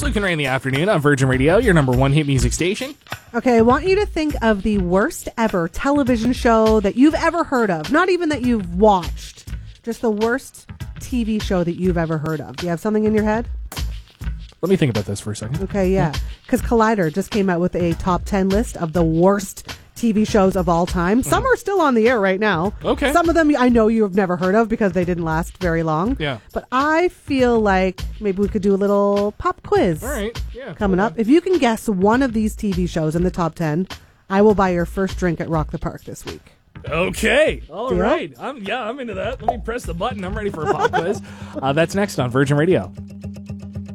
Luke and Ray in the afternoon on Virgin Radio, your number one hit music station. Okay, I want you to think of the worst ever television show that you've ever heard of. Not even that you've watched. Just the worst TV show that you've ever heard of. Do you have something in your head? Let me think about this for a second. Okay, yeah. Because Collider just came out with a top 10 list of the worst TV shows of all time. Some are still on the air right now. Okay. Some of them I know you've never heard of because they didn't last very long. Yeah. But I feel like maybe we could do a little pop quiz. All right. Yeah. Coming up. If you can guess one of these TV shows in the top 10, I will buy your first drink at Rock the Park this week. Okay. All Deal? right. I'm into that. Let me press the button. I'm ready for a pop quiz. That's next on Virgin Radio.